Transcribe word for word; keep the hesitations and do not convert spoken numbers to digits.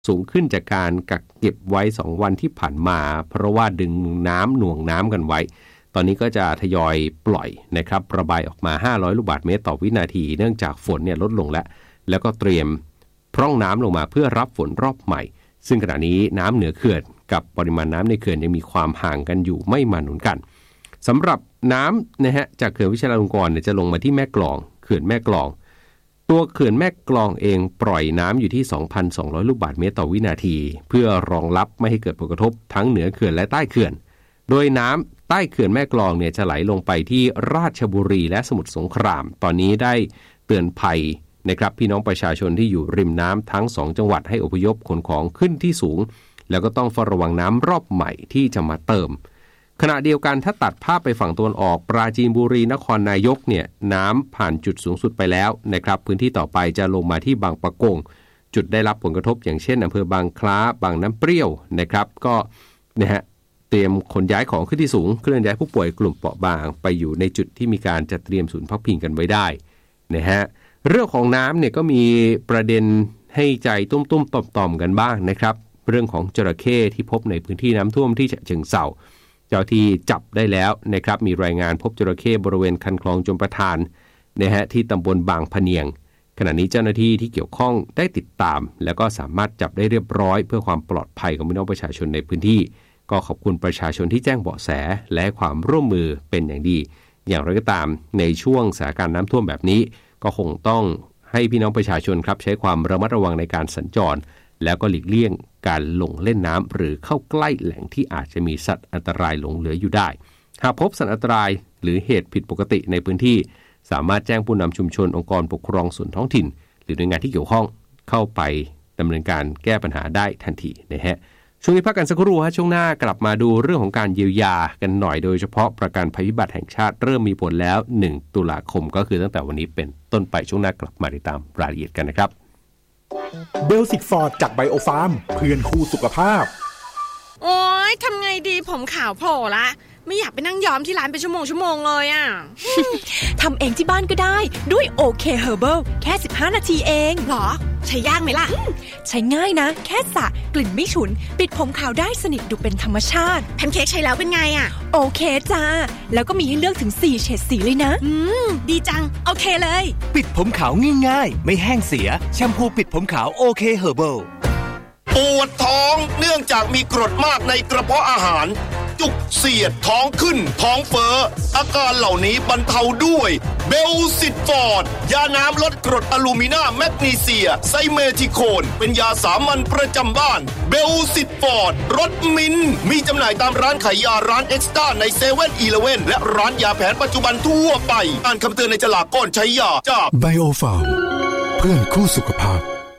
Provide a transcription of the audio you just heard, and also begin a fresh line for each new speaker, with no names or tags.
สูงขึ้นจากการกักเก็บไว้สองวันที่ผ่านมาเพราะว่าดึงน้ำหน่วงน้ำกันไว้ตอนนี้ก็จะทยอยปล่อยนะครับระบายออกมาห้าร้อยลูกบาศก์เมตรต่อวินาทีเนื่องจากฝนเนี่ยลดลงแล้วแล้วก็เตรียมพร่องน้ำลงมาเพื่อรับฝนรอบใหม่ซึ่งขณะนี้น้ำเหนือเขื่อนกับปริมาณน้ำในเขื่อนยังมีความห่างกันอยู่ไม่มาหนุนกันสำหรับน้ำนะฮะจากเขื่อนวชิรลงกรณ์เนี่ยจะลงมาที่แม่กลองเขื่อนแม่กลองตัวเขื่อนแม่กลองเองปล่อยน้ำอยู่ที่ สองพันสองร้อย ลูกบาศก์เมตรต่อวินาทีเพื่อรองรับไม่ให้เกิดผลกระทบทั้งเหนือเขื่อนและใต้เขื่อนโดยน้ำใต้เขื่อนแม่กลองเนี่ยจะไหลลงไปที่ราชบุรีและสมุทรสงครามตอนนี้ได้เตือนภัยนะครับพี่น้องประชาชนที่อยู่ริมน้ำทั้งสองจังหวัดให้อพยพขนของขึ้นที่สูงแล้วก็ต้องเฝ้าระวังน้ำรอบใหม่ที่จะมาเติมขณะเดียวกันถ้าตัดภาพไปฝั่งตะวันออกปราจีนบุรีนครนายกเนี่ยน้ำผ่านจุดสูงสุดไปแล้วนะครับพื้นที่ต่อไปจะลงมาที่บางปะกงจุดได้รับผลกระทบอย่างเช่นอำเภอบางคล้าบางน้ำเปรี้ยวนะครับก็นะฮะเตรียมขนย้ายของขึ้นที่สูงเคลื่อนย้ายผู้ป่วยกลุ่มเปราะบางไปอยู่ในจุดที่มีการจัดเตรียมศูนย์พักพิงกันไว้ได้นะฮะเรื่องของน้ำเนี่ยก็มีประเด็นให้ใจตุ้มๆต่อมๆกันบ้างนะครับเรื่องของจระเข้ที่พบในพื้นที่น้ำท่วมที่ฉะเชิงเทราเจ้าที่จับได้แล้วนะครับมีรายงานพบจระเข้บริเวณคันคลองชลประทานนะฮะที่ตำบลบางพะเนียงขณะนี้เจ้าหน้าที่ที่เกี่ยวข้องได้ติดตามแล้วก็สามารถจับได้เรียบร้อยเพื่อความปลอดภัยของพี่น้องประชาชนในพื้นที่ก็ขอบคุณประชาชนที่แจ้งเบาะแสและความร่วมมือเป็นอย่างดีอย่างไรก็ตามในช่วงสถานการณ์น้ำท่วมแบบนี้ก็คงต้องให้พี่น้องประชาชนครับใช้ความระมัดระวังในการสัญจรแล้วก็หลีกเลี่ยงการลงเล่นน้ำหรือเข้าใกล้แหล่งที่อาจจะมีสัตว์อันตรายหลงเหลืออยู่ได้หากพบสัตว์อันตรายหรือเหตุผิดปกติในพื้นที่สามารถแจ้งผู้นำชุมชนองค์กรปกครองส่วนท้องถิ่นหรือหน่วยงานที่เกี่ยวข้องเข้าไปดำเนินการแก้ปัญหาได้ทันทีนะฮะช่วงนี้พักกันสักครู่ฮะช่วงหน้ากลับมาดูเรื่องของการเยียวยากันหน่อยโดยเฉพาะประกันภัยพิบัติแห่งชาติเริ่มมีผลแล้วหนึ่งตุลาคมก็คือตั้งแต่วันนี้เป็นต้นไปช่วงหน้ากลับมาติดตามรายละเอียดกันนะครับ
เบลสิกฟอร์ดจากไบโอฟาร์มเพื่อนคู่สุขภาพ
โอ๊ยทำไงดีผมขาวโผล่ละไม่อยากไปนั่งย้อมที่ร้านเป็นชั่วโมงชั่วโมงเลยอ่ะ
ทำเองที่บ้านก็ได้ด้วยโอเคเฮอร์เบิลแค่สิบห้านาทีเอง
หรอใช้ยากไหมล่ะ
ใช้ง่ายนะแค่สระกลิ่นไม่ฉุนปิดผมขาวได้สนิทดูเป็นธรรมชาติ
แพนเค้กใช้แล้วเป็นไงอ่ะ
โอเคจ้าแล้วก็มีให้เลือกถึงสี่เฉดสีเลยนะ
อืมดีจังโอเคเลย
ปิดผมขาวง่ายๆไม่แห้งเสียแชมพูปิดผมขาวโอเคเฮอร์เบิล
ปวดท้องเนื่องจากมีกรดมากในกระเพาะอาหารจุกเสียดท้องขึ้นท้องเฟ้ออาการเหล่านี้บรรเทาด้วยเบลซิตฟอร์ดยาน้ำลดกรดอะลูมินาแมกนีเซียไซเมทิโคนเป็นยาสามัญประจำบ้านเบลซิตฟอร์ดรสมิ้นมีจำหน่ายตามร้านขายยาร้านเอ็กซ์ต้าในเซเว่นอีเลฟเว่นและร้านยาแผนปัจจุบันทั่วไปอ่านคำเตือนในฉลากก่อนใช้ยาจาก
ไบโอฟาร์มเพื่อนคู่สุขภาพ